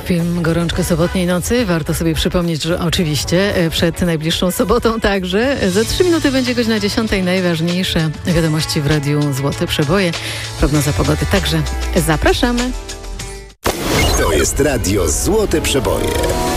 Film Gorączka sobotniej nocy. Warto sobie przypomnieć, że oczywiście przed najbliższą sobotą także. Za 3 minuty będzie godzina 10. Najważniejsze wiadomości w Radiu Złote Przeboje. Prognoza pogody także. Zapraszamy. To jest Radio Złote Przeboje.